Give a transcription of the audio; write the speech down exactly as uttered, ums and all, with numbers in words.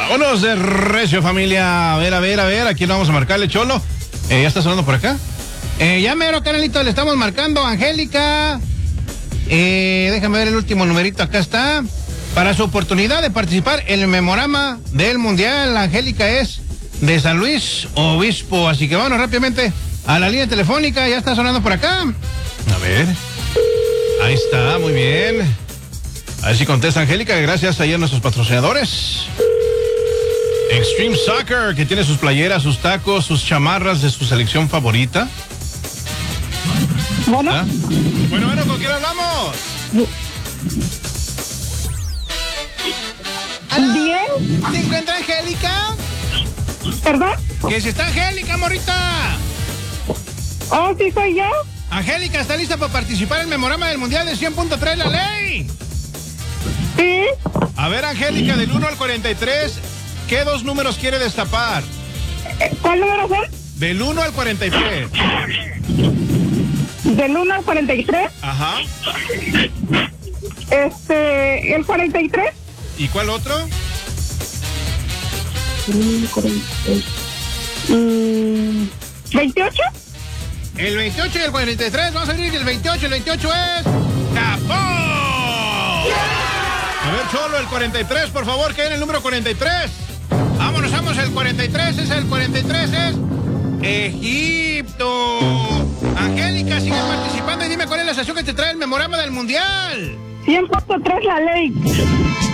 Vámonos de recio, familia. A ver, a ver, a ver. Aquí lo vamos a marcarle, Cholo. Eh, ¿Ya está sonando por acá? Eh, ya mero, canalito, le estamos marcando. Angélica. Eh, déjame ver el último numerito. Acá está. Para su oportunidad de participar en el memorama del Mundial, Angélica es de San Luis Obispo. Así que vámonos rápidamente a la línea telefónica. Ya está sonando por acá. A ver. Ahí está, muy bien. A ver si contesta Angélica, gracias ahí a nuestros patrocinadores. Extreme Soccer, que tiene sus playeras, sus tacos, sus chamarras de su selección favorita. Bueno. ¿Ah? Bueno, bueno, ¿con quién hablamos? Bien. ¿Se encuentra Angélica? ¿Perdón? Que si está Angélica, morrita. Oh, sí soy yo. Angélica, ¿está lista para participar en el memorama del Mundial de cien punto tres La Ley? Sí. A ver, Angélica, del uno al cuarenta y tres, ¿qué dos números quiere destapar? ¿Cuál número son? Del uno al cuarenta y tres. Del uno al cuarenta y tres. Ajá. Este, el cuarenta y tres. ¿Y cuál otro? Mm, ¿veintiocho? El veintiocho y el cuarenta y tres. Vamos a abrir el veintiocho. El veintiocho es Japón. A ver, Cholo, el cuarenta y tres, por favor, que en el número cuarenta y tres. Vámonos, vamos, el cuarenta y tres es el cuarenta y tres es Egipto. Angélica, sigue participando y dime cuál es la estación que te trae el memorama del Mundial. cien punto tres La Ley.